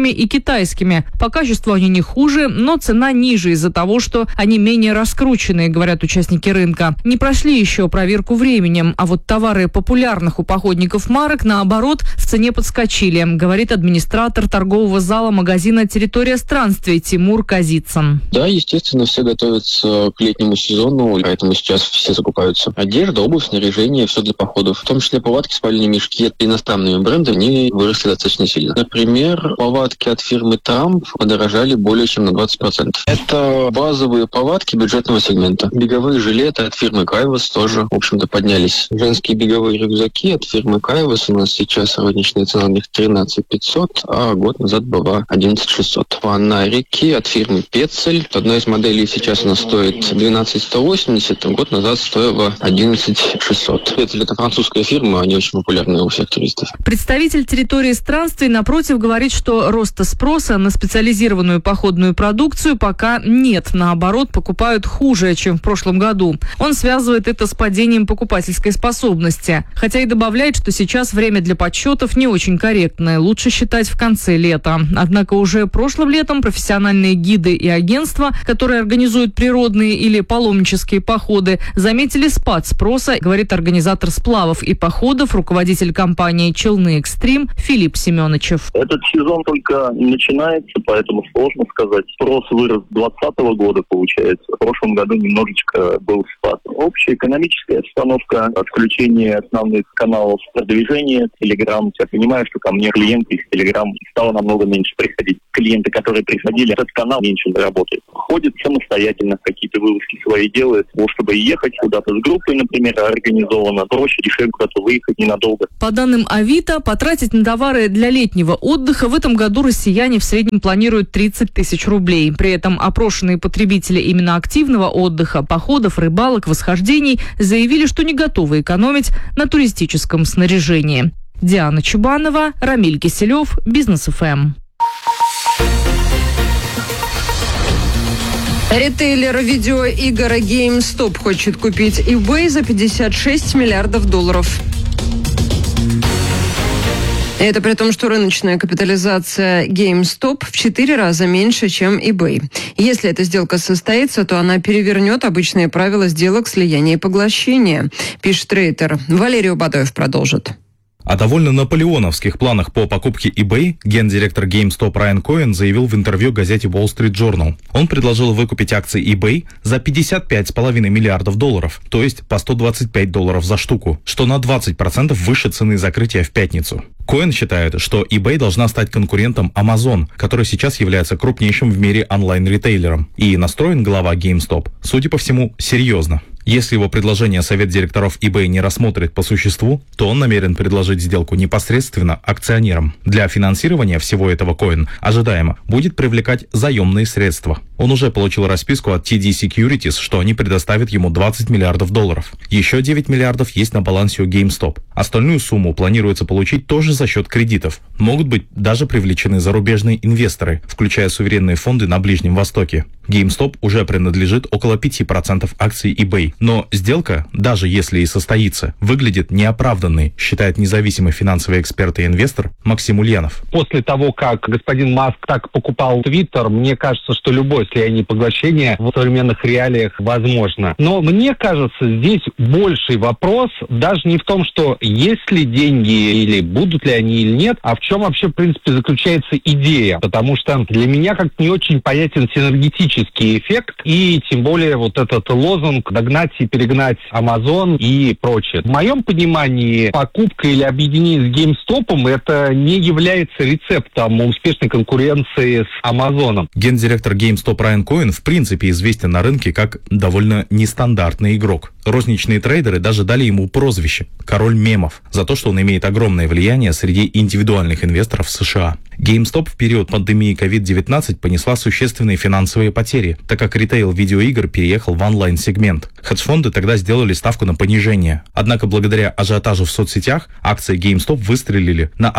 японскими и китайскими. По качеству они не хуже, но цена ниже из-за того, что они менее раскрученные, говорят участники рынка. Не прошли еще проверку временем, а вот товары популярных у походников марок, наоборот, в цене подскочили, говорит администратор торгового зала магазина «Территория странствий» Тимур Казицын. Да, естественно, все готовятся к летнему сезону, поэтому сейчас все закупаются. Одежда, обувь, снаряжение, все для походов. В том числе повадки, спальные мешки иностранными брендами, они выросли достаточно сильно. Например, повадки от фирмы Трамп подорожали более чем на 20%. Это базовые повадки бюджетного сегмента. Беговые жилеты от фирмы Кайвас тоже, в общем-то, поднялись. Женские беговые рюкзаки от фирмы Кайвас у нас сейчас розничная цена на них 13 500, а год назад была 11 600. Фонарики от фирмы Петцель. Одна из моделей сейчас у нас стоит 12 180, а год назад стоила 11 600. Петцель — это французская фирма, они очень популярны у всех туристов. Представитель территории странствий, напротив, говорит, что роста спроса на специализированную походную продукцию пока нет. Наоборот, покупают хуже, чем в прошлом году. Он связывает это с падением покупательской способности. Хотя и добавляет, что сейчас время для подсчетов не очень корректное. Лучше считать в конце лета. Однако уже прошлым летом профессиональные гиды и агентства, которые организуют природные или паломнические походы, заметили спад спроса, говорит организатор сплавов и походов, руководитель компании «Челны Экстрим» Филипп Семеновичев. Этот сезон только начинается, поэтому сложно сказать. Спрос вырос с 2020 года, получается. В прошлом году немножечко был спад. Общая экономическая обстановка, отключение основных каналов продвижения, Telegram. Я понимаю, что ко мне клиенты из Telegram стало намного меньше приходить. Клиенты, которые приходили, этот канал меньше работает. Ходят самостоятельно, какие-то вылазки свои делают. Вот, чтобы ехать куда-то с группой, например, организованно, проще, дешевле куда-то выехать ненадолго. По данным Авито, потратить на товары для летнего отдыха в этом году россияне в среднем планируют 30 тысяч рублей. При этом опрошенные потребители именно активного отдыха, походов, рыбалок, восхождений заявили, что не готовы экономить на туристическом снаряжении. Диана Чубанова, Рамиль Киселев, Бизнес ФМ. Ритейлер видеоигр GameStop хочет купить eBay за 56 миллиардов долларов. Это при том, что рыночная капитализация GameStop в 4 раза меньше, чем eBay. Если эта сделка состоится, то она перевернет обычные правила сделок слияния и поглощения, пишет Рейтер. Валерий Убадоев продолжит. О довольно наполеоновских планах по покупке eBay гендиректор GameStop Райан Коэн заявил в интервью газете Wall Street Journal. Он предложил выкупить акции eBay за 55,5 миллиардов долларов, то есть по $125 за штуку, что на 20% выше цены закрытия в пятницу. Коэн считает, что eBay должна стать конкурентом Amazon, который сейчас является крупнейшим в мире онлайн-ритейлером. И настроен глава GameStop, судя по всему, серьезно. Если его предложение совет директоров eBay не рассмотрит по существу, то он намерен предложить сделку непосредственно акционерам. Для финансирования всего этого Коэн, ожидаемо, будет привлекать заемные средства. Он уже получил расписку от TD Securities, что они предоставят ему 20 миллиардов долларов. Еще 9 миллиардов есть на балансе у GameStop. Остальную сумму планируется получить тоже за счет кредитов. Могут быть даже привлечены зарубежные инвесторы, включая суверенные фонды на Ближнем Востоке. GameStop уже принадлежит около 5% акций eBay. Но сделка, даже если и состоится, выглядит неоправданной, считает независимый финансовый эксперт и инвестор Максим Ульянов. После того, как господин Маск так покупал Twitter, мне кажется, что любое слияние и поглощение в современных реалиях возможно. Но мне кажется, здесь больший вопрос даже не в том, что есть ли деньги или будут ли они или нет, а в чем вообще, в принципе, заключается идея. Потому что для меня как-то не очень понятен синергетический эффект и тем более вот этот лозунг «догнать и перегнать Amazon» и прочее. В моем понимании покупка или объединение с GameStop это не является рецептом успешной конкуренции с Amazon. Гендиректор GameStop Райан Коэн в принципе известен на рынке как довольно нестандартный игрок. Розничные трейдеры даже дали ему прозвище «Король мемов» за то, что он имеет огромное влияние среди индивидуальных инвесторов в США. GameStop в период пандемии COVID-19 понесла существенные финансовые потери, так как ритейл видеоигр переехал в онлайн-сегмент. Хедж-фонды тогда сделали ставку на понижение. Однако благодаря ажиотажу в соцсетях акции GameStop выстрелили на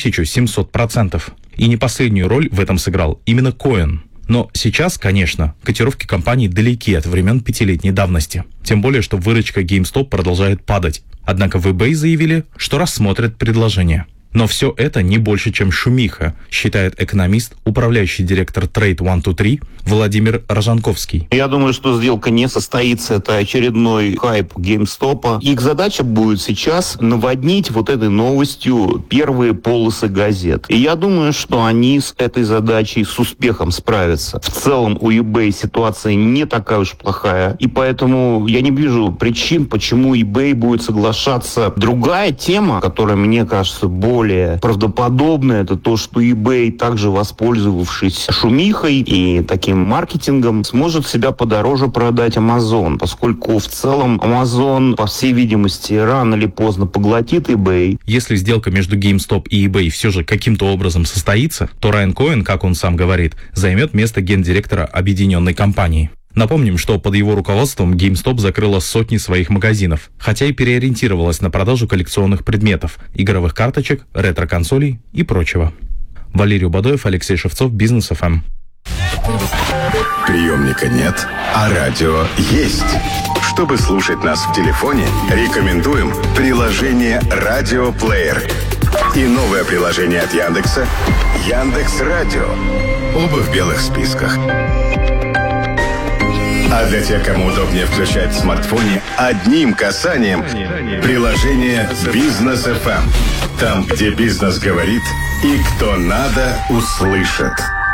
1700%. И не последнюю роль в этом сыграл именно Коэн. Но сейчас, конечно, котировки компании далеки от времен 5-летней давности. Тем более, что выручка GameStop продолжает падать. Однако в eBay заявили, что рассмотрят предложение. Но все это не больше, чем шумиха, считает экономист, управляющий директор Trade 123 Владимир Рожанковский. Я думаю, что сделка не состоится. Это очередной хайп GameStop. Их задача будет сейчас наводнить вот этой новостью первые полосы газет. И я думаю, что они с этой задачей с успехом справятся. В целом у eBay ситуация не такая уж плохая. И поэтому я не вижу причин, почему eBay будет соглашаться. Другая тема, которая, мне кажется, более правдоподобная, это то, что eBay, также воспользовавшись шумихой и таким маркетингом, сможет себя подороже продать Amazon, поскольку в целом Amazon, по всей видимости, рано или поздно поглотит eBay. Если сделка между GameStop и eBay все же каким-то образом состоится, то Райан Коэн, как он сам говорит, займет место гендиректора объединенной компании. Напомним, что под его руководством GameStop закрыла сотни своих магазинов, хотя и переориентировалась на продажу коллекционных предметов, игровых карточек, ретро-консолей и прочего. Валерий Бадоев, Алексей Шевцов, Бизнес ФМ. Приемника нет, а радио есть. Чтобы слушать нас в телефоне, рекомендуем приложение «Радиоплеер» и новое приложение от Яндекса «Яндекс.Радио». Оба в белых списках. А для тех, кому удобнее включать в смартфоне одним касанием, приложение «Бизнес ФМ». Там, где бизнес говорит и кто надо, услышит.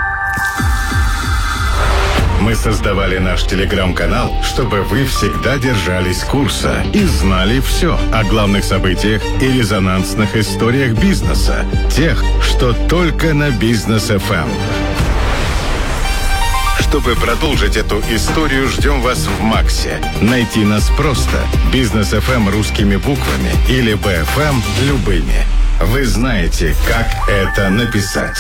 Мы создавали наш телеграм-канал, чтобы вы всегда держались курса и знали все о главных событиях и резонансных историях бизнеса. Тех, что только на Бизнес ФМ. Чтобы продолжить эту историю, ждем вас в Максе. Найти нас просто. Бизнес ФМ русскими буквами или БФМ любыми. Вы знаете, как это написать.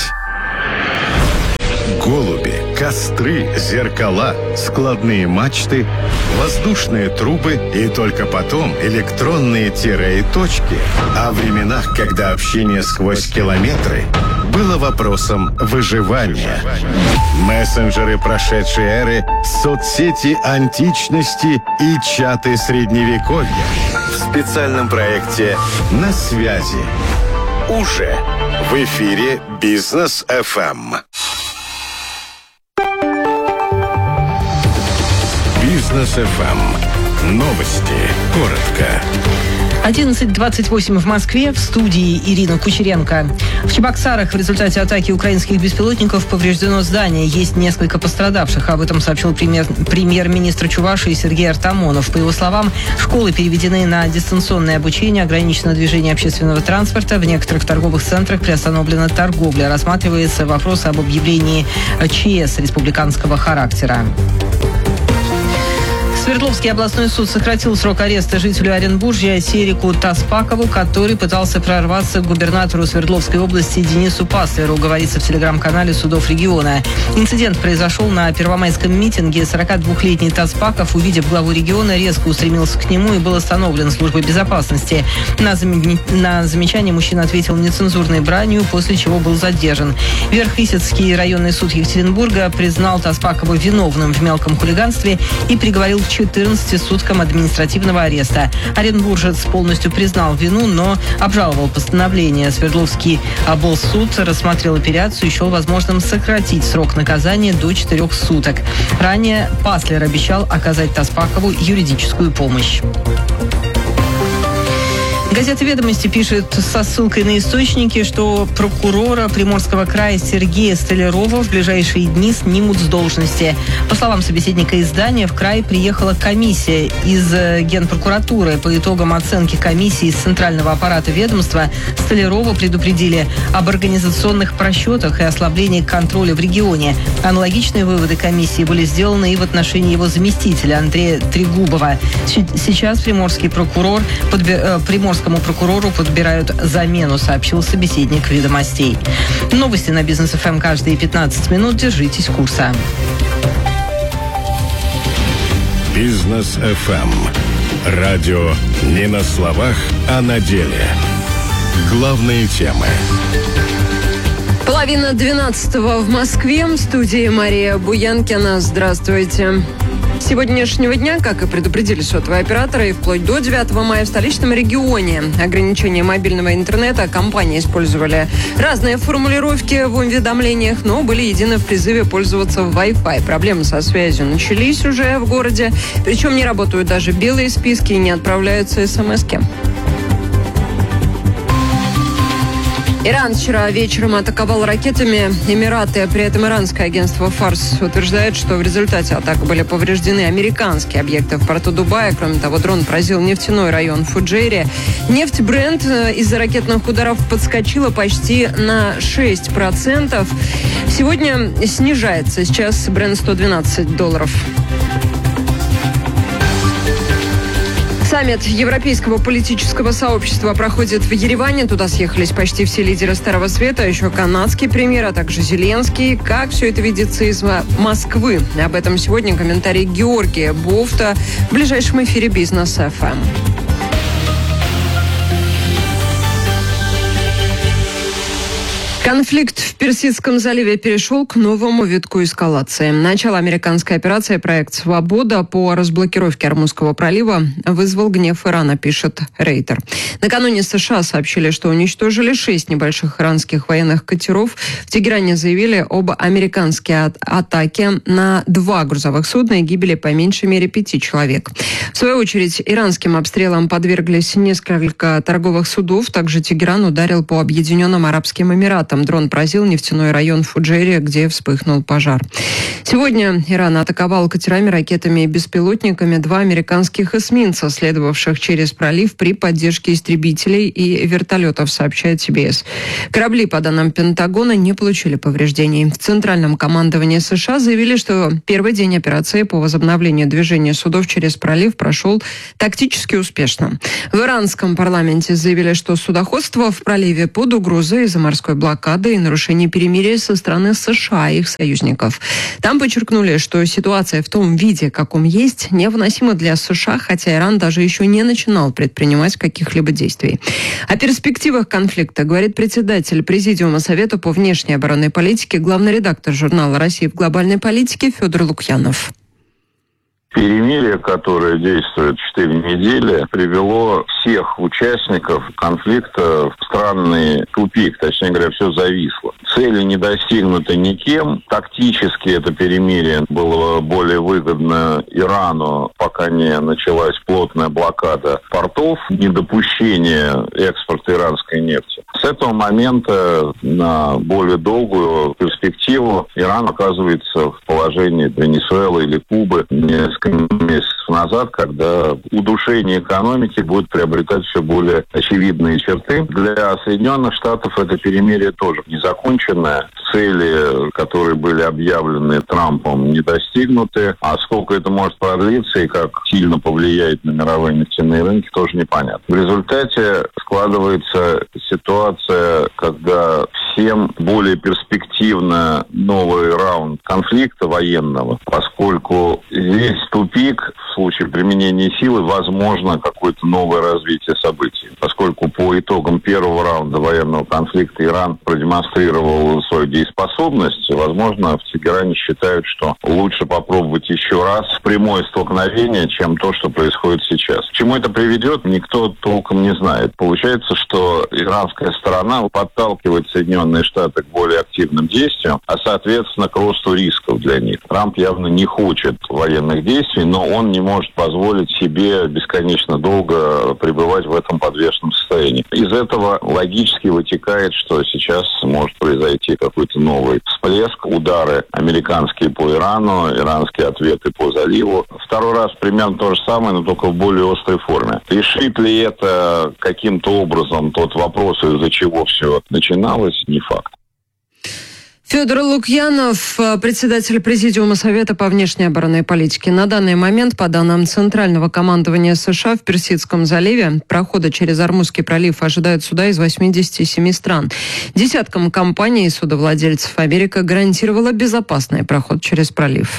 Голуби, костры, зеркала, складные мачты, воздушные трубы и только потом электронные тире и точки. О временах, когда общение сквозь километры было вопросом выживания. Мессенджеры прошедшей эры, соцсети античности и чаты средневековья. В специальном проекте «На связи». Уже в эфире Бизнес ФМ. Бизнес ФМ. Новости. Коротко. 11:28 в Москве. В студии Ирина Кучеренко. В Чебоксарах в результате атаки украинских беспилотников повреждено здание. Есть несколько пострадавших. Об этом сообщил премьер-министр Чувашии Сергей Артамонов. По его словам, школы переведены на дистанционное обучение, ограничено движение общественного транспорта. В некоторых торговых центрах приостановлена торговля. Рассматривается вопрос об объявлении ЧС республиканского характера. Свердловский областной суд сократил срок ареста жителю Оренбуржья Серику Таспакову, который пытался прорваться к губернатору Свердловской области Денису Паслеру, говорится в телеграм-канале судов региона. Инцидент произошел на первомайском митинге. 42-летний Таспаков, увидев главу региона, резко устремился к нему и был остановлен службой безопасности. На замечание мужчина ответил нецензурной бранью, после чего был задержан. Верхвисецкий районный суд Екатеринбурга признал Таспакова виновным в мелком хулиганстве и приговорил к 14 суткам административного ареста. Оренбуржец полностью признал вину, но обжаловал постановление. Свердловский облсуд рассмотрел апелляцию и счел возможным сократить срок наказания до 4 суток. Ранее Паслер обещал оказать Таспакову юридическую помощь. Газета «Ведомости» пишет со ссылкой на источники, что прокурора Приморского края Сергея Столярова в ближайшие дни снимут с должности. По словам собеседника издания, в край приехала комиссия из Генпрокуратуры. По итогам оценки комиссии из центрального аппарата ведомства Столярова предупредили об организационных просчетах и ослаблении контроля в регионе. Аналогичные выводы комиссии были сделаны и в отношении его заместителя Андрея Трегубова. Сейчас приморскому прокурору подбирают замену, сообщил собеседник «Ведомостей». Новости на Бизнес ФМ каждые 15 минут. Держитесь курса. Бизнес ФМ. Радио не на словах, а на деле. Главные темы. 11:30 в Москве. В студии Мария Буянкина. Здравствуйте. Сегодняшнего дня, как и предупредили сотовые операторы, вплоть до 9 мая в столичном регионе ограничения мобильного интернета компании использовали разные формулировки в уведомлениях, но были едины в призыве пользоваться Wi-Fi. Проблемы со связью начались уже в городе, причем не работают даже белые списки и не отправляются смски. Иран вчера вечером атаковал ракетами Эмираты. При этом иранское агентство «Фарс» утверждает, что в результате атак были повреждены американские объекты в порту Дубая. Кроме того, дрон поразил нефтяной район Фуджейре. Нефть Брент из-за ракетных ударов подскочила почти на 6%. Сегодня снижается. Сейчас Брент $112. Саммит Европейского политического сообщества проходит в Ереване. Туда съехались почти все лидеры Старого Света, еще канадский премьер, а также Зеленский. Как все это видится из Москвы? Об этом сегодня комментарий Георгия Бофта в ближайшем эфире «Бизнес ФМ». Конфликт в Персидском заливе перешел к новому витку эскалации. Начало американской операции «Проект Свобода» по разблокировке Ормузского пролива вызвал гнев Ирана, пишет Рейтер. Накануне США сообщили, что уничтожили 6 небольших иранских военных катеров. В Тегеране заявили об американской атаке на 2 грузовых судна и гибели по меньшей мере 5 человек. В свою очередь, иранским обстрелам подверглись несколько торговых судов. Также Тегеран ударил по Объединенным Арабским Эмиратам. Дрон поразил нефтяной район Фуджейре, где вспыхнул пожар. Сегодня Иран атаковал катерами, ракетами и беспилотниками 2 американских эсминца, следовавших через пролив при поддержке истребителей и вертолетов, сообщает CBS. Корабли, по данным Пентагона, не получили повреждений. В Центральном командовании США заявили, что первый день операции по возобновлению движения судов через пролив прошел тактически успешно. В иранском парламенте заявили, что судоходство в проливе под угрозой из-за морской блокады и нарушение перемирия со стороны США и их союзников. Там подчеркнули, что ситуация в том виде, каком есть, невыносима для США, хотя Иран даже еще не начинал предпринимать каких-либо действий. О перспективах конфликта говорит председатель Президиума Совета по внешней оборонной политике, главный редактор журнала «Россия в глобальной политике» Федор Лукьянов. Перемирие, которое действует 4 недели, привело всех участников конфликта в странный тупик. Точнее говоря, все зависло. Цели не достигнуты никем. Тактически это перемирие было более выгодно Ирану, пока не началась плотная блокада портов, недопущение экспорта иранской нефти. С этого момента на более долгую перспективу Иран оказывается в положении Венесуэлы или Кубы несколько месяцев назад, когда удушение экономики будет приобретать все более очевидные черты. Для Соединенных Штатов это перемирие тоже незаконченное. Цели, которые были объявлены Трампом, не достигнуты. А сколько это может продлиться и как сильно повлияет на мировые нефтяные рынки, тоже непонятно. В результате складывается ситуация, когда всем более перспективно новый раунд конфликта военного, поскольку здесь тупик, в случае применения силы, возможно какое-то новое развитие событий. Поскольку по итогам первого раунда военного конфликта Иран продемонстрировал свою дееспособность, возможно, в Тегеране считают, что лучше попробовать еще раз прямое столкновение, чем то, что происходит сейчас. К чему это приведет, никто толком не знает. Получается, что иранская сторона подталкивает Соединенные Штаты к более активным действиям, а, соответственно, к росту рисков для них. Трамп явно не хочет военных действий, но он не может позволить себе бесконечно долго пребывать в этом подвешенном состоянии. Из этого логически вытекает, что сейчас может произойти какой-то новый всплеск, удары американские по Ирану, иранские ответы по заливу. Второй раз примерно то же самое, но только в более острой форме. Решит ли это каким-то образом тот вопрос, из-за чего все начиналось, не факт. Федор Лукьянов, председатель Президиума Совета по внешней оборонной политике. На данный момент, по данным Центрального командования США, в Персидском заливе прохода через Ормузский пролив ожидают суда из 87 стран. Десяткам компаний и судовладельцев Америка гарантировала безопасный проход через пролив.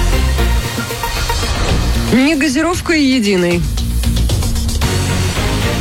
Не газировкой единой.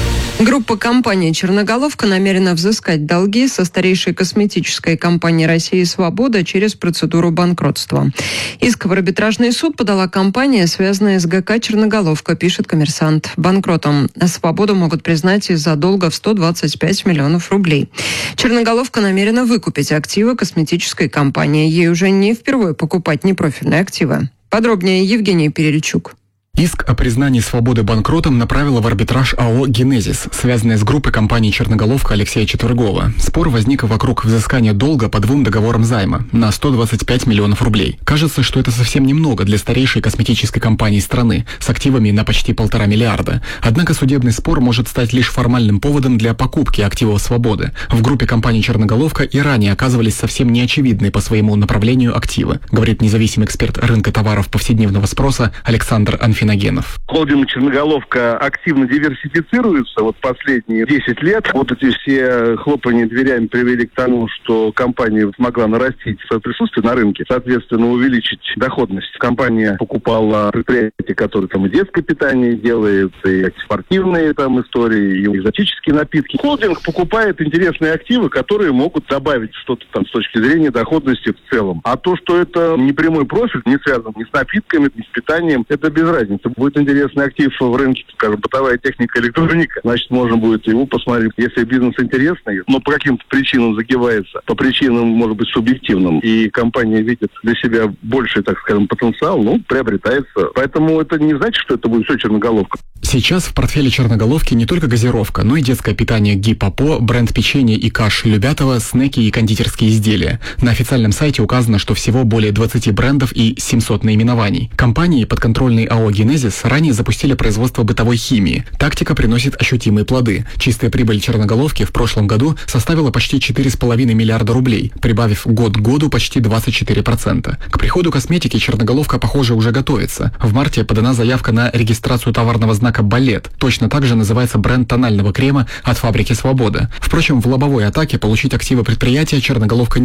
Группа компаний «Черноголовка» намерена взыскать долги со старейшей косметической компании России «Свобода» через процедуру банкротства. Иск в арбитражный суд подала компания, связанная с ГК «Черноголовка», пишет «Коммерсант». Банкротом «Свободу» могут признать из-за долга в 125 миллионов рублей. «Черноголовка» намерена выкупить активы косметической компании. Ей уже не впервые покупать непрофильные активы. Подробнее Евгений Перельчук. Иск о признании «Свободы» банкротом направила в арбитраж АО «Генезис», связанная с группой компаний «Черноголовка» Алексея Четвергова. Спор возник вокруг взыскания долга по 2 договорам займа на 125 миллионов рублей. Кажется, что это совсем немного для старейшей косметической компании страны с активами на почти 1,5 миллиарда. Однако судебный спор может стать лишь формальным поводом для покупки активов «Свободы». В группе компаний «Черноголовка» и ранее оказывались совсем неочевидные по своему направлению активы, говорит независимый эксперт рынка товаров повседневного спроса Александр Анфинагенов. Холдинг «Черноголовка» активно диверсифицируется последние 10 лет. Эти все хлопания дверями привели к тому, что компания смогла нарастить свое присутствие на рынке, соответственно, увеличить доходность. Компания покупала предприятия, которые и детское питание делают, и спортивные истории, и экзотические напитки. Холдинг покупает интересные активы, которые могут добавить что-то с точки зрения доходности в целом. А то, что это не прямой профиль, не связан ни с напитками, ни с питанием, это без разницы. Будет интересный актив в рынке, скажем, бытовая техника, электроника, значит, можно будет его посмотреть. Если бизнес интересный, но по каким-то причинам загибается, по причинам, может быть, субъективным, и компания видит для себя больший, потенциал, приобретается. Поэтому это не значит, что это будет все «Черноголовка». Сейчас в портфеле «Черноголовки» не только газировка, но и детское питание «Гипопо», бренд печенья и каш Любятово, снеки и кондитерские изделия. На официальном сайте указано, что всего более 20 брендов и 700 наименований. Компании, подконтрольные АО «Генезис», ранее запустили производство бытовой химии. Тактика приносит ощутимые плоды. Чистая прибыль «Черноголовки» в прошлом году составила почти 4,5 миллиарда рублей, прибавив год к году почти 24%. К приходу косметики «Черноголовка», похоже, уже готовится. В марте подана заявка на регистрацию товарного знака «Балет». Точно так же называется бренд тонального крема от фабрики «Свобода». Впрочем, в лобовой атаке получить активы предприятия «Черноголовка»